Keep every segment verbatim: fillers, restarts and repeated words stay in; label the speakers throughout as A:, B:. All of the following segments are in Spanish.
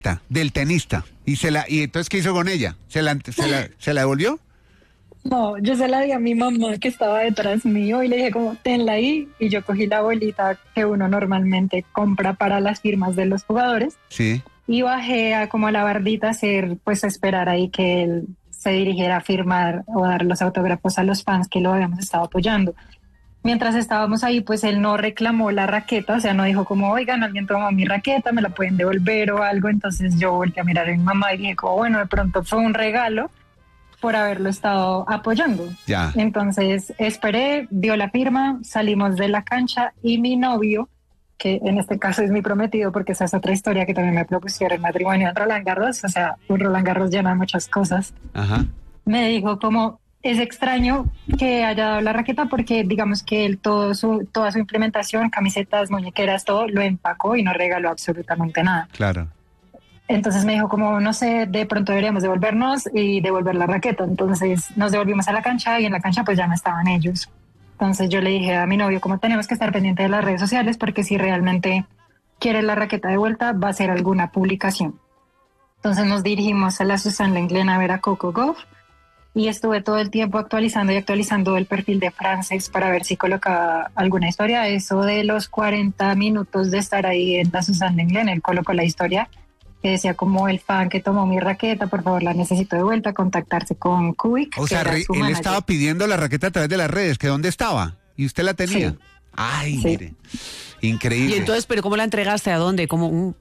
A: del tenista. Y se la y entonces ¿qué hizo con ella? ¿Se la, se la, se la devolvió?
B: No, yo se la di a mi mamá que estaba detrás mío y le dije como, tenla ahí. Y yo cogí la bolita que uno normalmente compra para las firmas de los jugadores.
A: Sí.
B: Y bajé a como a la bardita a hacer, pues a esperar ahí que él se dirigiera a firmar o dar los autógrafos a los fans que lo habíamos estado apoyando. Mientras estábamos ahí, pues él no reclamó la raqueta, o sea, no dijo como, oigan, alguien tomó mi raqueta, me la pueden devolver o algo. Entonces yo volteé a mirar a mi mamá y dije como, bueno, de pronto fue un regalo por haberlo estado apoyando.
A: Ya.
B: Entonces esperé, dio la firma, salimos de la cancha y mi novio, que en este caso es mi prometido, porque esa es otra historia que también me propusieron el matrimonio en Roland Garros, o sea, un Roland Garros llena de muchas cosas.
A: Ajá.
B: Me dijo como, es extraño que haya dado la raqueta porque digamos que él todo su, toda su implementación, camisetas, muñequeras, todo, lo empacó y no regaló absolutamente nada.
A: Claro.
B: Entonces me dijo como, no sé, de pronto deberíamos devolvernos y devolver la raqueta. Entonces nos devolvimos a la cancha y en la cancha pues ya no estaban ellos. Entonces yo le dije a mi novio como tenemos que estar pendiente de las redes sociales porque si realmente quiere la raqueta de vuelta va a ser alguna publicación. Entonces nos dirigimos a la Suzanne Lenglen a ver a Coco Gauff y estuve todo el tiempo actualizando y actualizando el perfil de Frances para ver si colocaba alguna historia. Eso de los cuarenta minutos de estar ahí en la Suzanne Lenglen, él colocó la historia que decía como el fan que tomó mi raqueta, por favor la necesito de vuelta, contactarse con Kubik.
A: O sea, re, él estaba pidiendo la raqueta a través de las redes, que dónde estaba, y usted la tenía.
B: Sí.
A: Ay,
B: Sí.
A: mire, increíble.
C: Y entonces, ¿pero cómo la entregaste? ¿A dónde? ¿Cómo? un-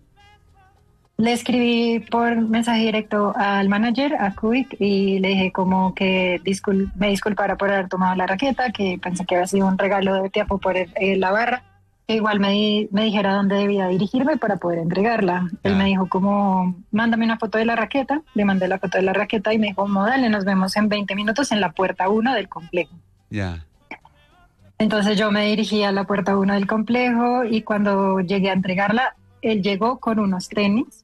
B: Le escribí por mensaje directo al manager, a Kubik, y le dije como que discul- me disculpara por haber tomado la raqueta, que pensé que había sido un regalo de Tiafoe por el- eh, la barra, que igual me, di- me dijera dónde debía dirigirme para poder entregarla.
A: Ya.
B: Él me dijo como, mándame una foto de la raqueta, le mandé la foto de la raqueta y me dijo, como, dale, nos vemos en veinte minutos en la puerta uno del complejo.
A: Ya.
B: Entonces yo me dirigí a la puerta uno del complejo y cuando llegué a entregarla, él llegó con unos tenis,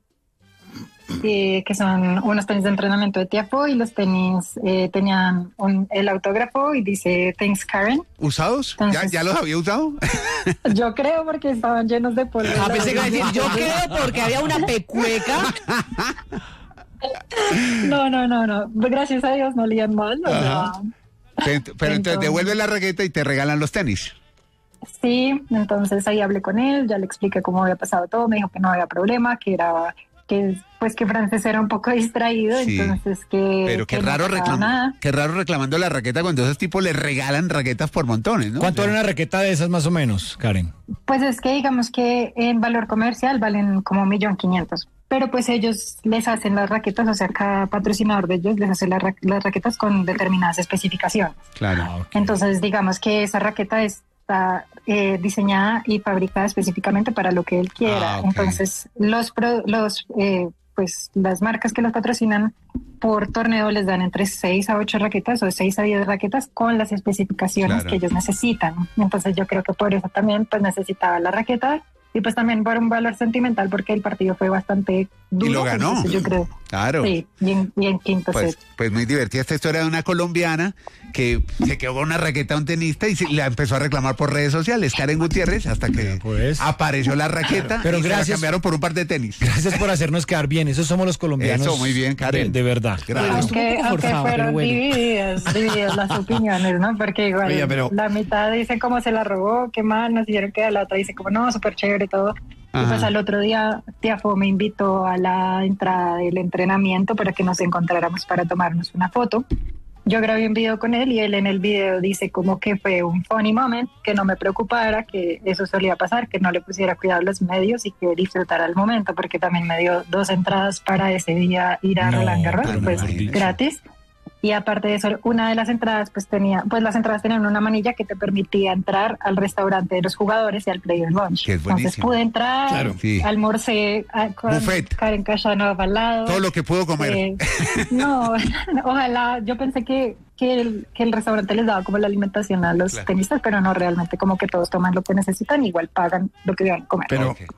B: eh, que son unos tenis de entrenamiento de Tiafoe y los tenis eh, tenían un- el autógrafo y dice, thanks Karen.
A: ¿Usados? ¿Ya,
B: Entonces-
A: ¿Ya los había usado?
B: Yo creo porque estaban llenos de polvo.
C: Ah, pensé que iba a decir, yo creo porque había una pecueca.
B: No, no, no, no. Gracias a Dios no olían mal. O sea,
A: Ajá. Te- Pero entonces
B: Entonces-
A: devuelve la raqueta y te regalan los tenis.
B: sí, entonces ahí hablé con él, ya le expliqué cómo había pasado todo, me dijo que no había problema, que era que pues que Frances era un poco distraído,
A: Sí.
B: entonces que
A: Pero qué
B: que no
A: raro,
B: pasaba
A: reclam
B: nada.
A: qué raro reclamando la raqueta cuando esos tipos le regalan raquetas por montones, ¿no?
D: ¿Cuánto
A: O sea,
D: vale una raqueta de esas más o menos, Karen?
B: Pues es que digamos que en valor comercial valen como un millón quinientos, pero pues ellos les hacen las raquetas, o sea, cada patrocinador de ellos les hace la ra- las raquetas con determinadas especificaciones.
A: Claro.
D: Ah, ok.
B: Entonces, digamos que esa raqueta está eh, diseñada y fabricada específicamente para lo que él quiera.
A: Ah, ok.
B: Entonces, los, pro- los eh, pues las marcas que los patrocinan por torneo les dan entre seis a ocho raquetas o seis a diez raquetas con las especificaciones
A: Claro.
B: que ellos necesitan. Entonces, yo creo que por eso también pues necesitaba la raqueta y pues también por un valor sentimental porque el partido fue bastante duro.
A: Y lo ganó.
B: Entonces, yo creo.
A: Claro.
B: Sí, y en, y en quinto
A: Pues,
B: set.
A: pues muy divertida esta historia de una colombiana que se quedó con una raqueta a un tenista y se- la empezó a reclamar por redes sociales, Karen Gutiérrez, hasta que
D: Pues.
A: apareció la raqueta
D: Pero
A: y se la
D: gracias.
A: cambiaron por un par de tenis.
D: Gracias por hacernos quedar bien. Esos somos los colombianos.
A: Eso, muy bien, Karen.
D: De, de verdad.
A: Gracias.
C: estuvo un
B: Aunque,
C: poco
B: aunque
C: forzado, pero
B: fueron
C: bueno.
B: divididas, divididas las opiniones, ¿no? Porque igual
E: Oiga, pero-
B: la mitad dice cómo se la robó, qué mal, nos dijeron que la otra dice como no, súper chévere y todo. Y
A: Ajá.
B: pues al otro día Tiafoe me invitó a la entrada del entrenamiento para que nos encontráramos para tomarnos una foto. Yo grabé un video con él y él en el video dice como que fue un funny moment, que no me preocupara, que eso solía pasar, que no le pusiera cuidado a los medios y que disfrutara el momento, porque también me dio dos entradas para ese día ir a
D: No,
B: Roland Garros,
D: pero
B: pues
D: mejor dicho.
B: gratis. Y aparte de eso, una de las entradas pues tenía, pues las entradas tenían una manilla que te permitía entrar al restaurante de los jugadores y al Player Lunch.
A: Que es
B: Entonces
A: buenísimo.
B: pude entrar,
E: Claro.
A: Sí.
B: almorcé ah, con
A: Buffet.
B: Karen Casanova al lado.
A: Todo lo que pudo comer.
B: Eh, no, ojalá, yo pensé que, que, el, que el restaurante les daba como la alimentación a los
A: Claro.
B: tenistas, pero no, realmente como que todos toman lo que necesitan, igual pagan lo que deben comer.
E: Pero,
A: Ok.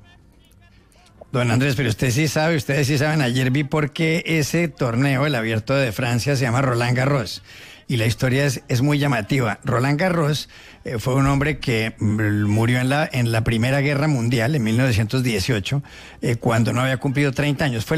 E: don Andrés, pero usted sí sabe, ustedes sí saben, ayer vi por qué ese torneo, el Abierto de Francia, se llama Roland Garros. y la historia es, es muy llamativa. Roland Garros eh, fue un hombre que mm, murió en la, en la Primera Guerra Mundial en mil novecientos dieciocho, eh, cuando no había cumplido treinta años. Fue